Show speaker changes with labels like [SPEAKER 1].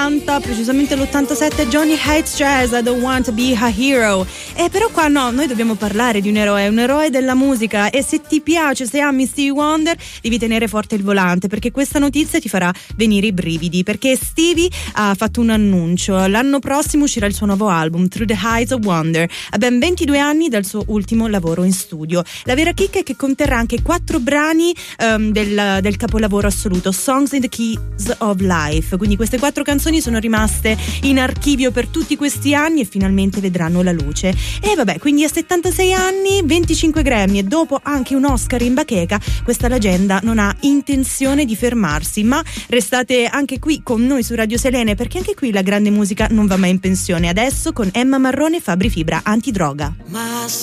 [SPEAKER 1] 80, precisamente l'87, Johnny Hates Jazz, I Don't Want to Be a Hero. Però qua no, noi dobbiamo parlare di un eroe della musica, e se ti piace, se ami Stevie Wonder, devi tenere forte il volante, perché questa notizia ti farà venire i brividi, perché Stevie ha fatto un annuncio: l'anno prossimo uscirà il suo nuovo album Through the Heights of Wonder, a ben 22 anni dal suo ultimo lavoro in studio. La vera chicca è che conterrà anche 4 brani del capolavoro assoluto, Songs in the Keys of Life, quindi queste 4 canzoni sono rimaste in archivio per tutti questi anni e finalmente vedranno la luce. E vabbè, quindi a 76 anni, 25 Grammy e dopo anche un Oscar in bacheca, questa leggenda non ha intenzione di fermarsi, ma restate anche qui con noi su Radio Selene, perché anche qui la grande musica non va mai in pensione. Adesso con Emma Marrone e Fabri Fibra, Antidroga.